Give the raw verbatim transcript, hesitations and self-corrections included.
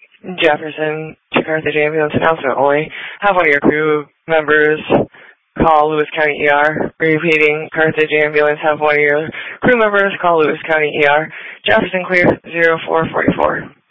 Jefferson to Carthage Ambulance announcement only. Have one of your crew members call Lewis County E R. Repeating, Carthage Ambulance, have one of your crew members call Lewis County E R. Jefferson clear, zero four four four.